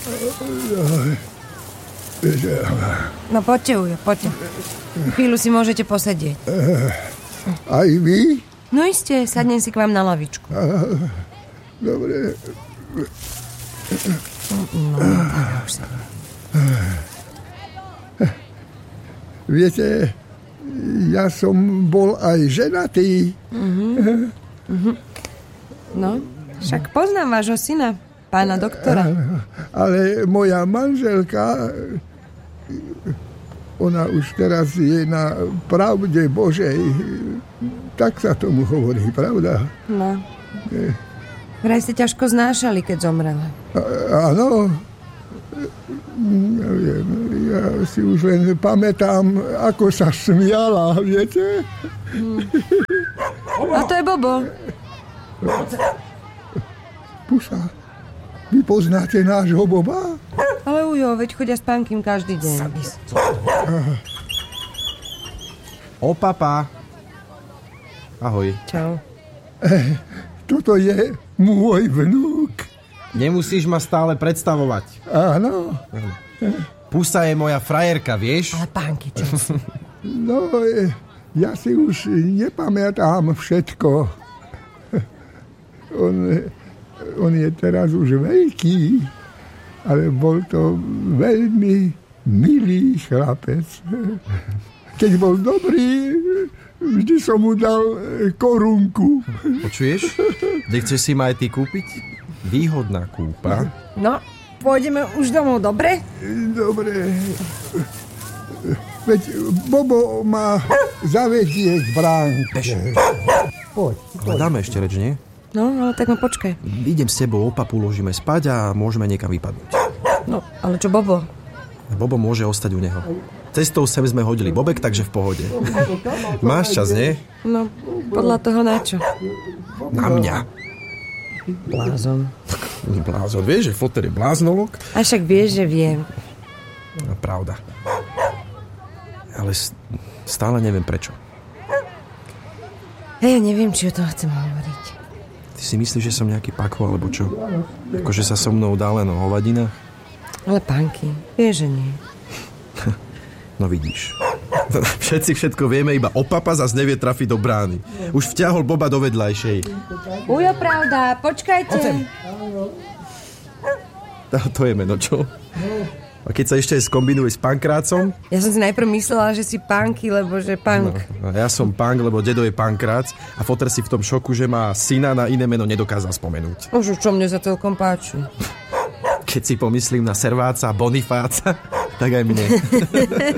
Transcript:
No poďte, Ujo, poďte. Chvíľu si môžete posedieť. Aj vy? No iste, sadnem si k vám na lavičku. Dobre. No, už sa... Viete, ja som bol aj ženatý. No, však poznám vášho syna, pána doktora. Ale moja manželka, ona už teraz je na pravde Božej. Tak sa tomu hovorí, pravda? No. Vraj ste ťažko znášali, keď zomrela. Áno. Neviem, ja si už len pamätám, ako sa smiala, viete? A to je Bobo. Pusa, vy poznáte nášho Boba? Ale Ujo, veď chodia s pánkym každý deň. O, papa. Ahoj. Čau. Toto je môj vnúk. Nemusíš ma stále predstavovať. Áno. Pusa je moja frajerka, vieš? Ale pánky, čo si? No, ja si už nepamätám všetko. On je teraz už veľký, ale bol to veľmi milý chlapec. Keď bol dobrý, vždy som mu dal korunku. Počuješ? Nechceš si ma aj ty kúpiť? Výhodná kúpa. No, pôjdeme už domov, dobre? Dobre. Veď Bobo ma zavedie k bránke. Poď. Dáme ešte reč, nie? No, ale tak ma počkaj. Idem s tebou, o papu uložíme spať a môžeme niekam vypadnúť. No, ale čo Bobo? Bobo môže ostať u neho. Cestou sem sme hodili Bobek, takže v pohode. Máš čas, nie? No, podľa toho na čo? Na mňa. Blázon. Blázon, vieš, že foter je bláznolok? A však vieš, že viem. No, pravda. Ale stále neviem prečo. Ja neviem, či o tom chcem hovoriť. Ty si myslíš, že som nejaký pako, alebo čo? Akože sa so mnou dá len o hovadinách? Ale pánky, vieš, že nie. No vidíš. Všetci všetko vieme, iba o papa zas nevie trafiť do brány. Už vťahol Boba do vedľajšej. Ujo, pravda, počkajte. To je meno, čo? A keď sa ešte skombinuje s pankrácom? Ja som si najprv myslela, že si pánky, lebo že pánk. No, ja som pánk, lebo dedo je pankrác a foter si v tom šoku, že má syna, na iné meno nedokázal spomenúť. Už čo mne sa celkom páči. Keď si pomyslím na Serváca a Bonifáca, tak aj mne.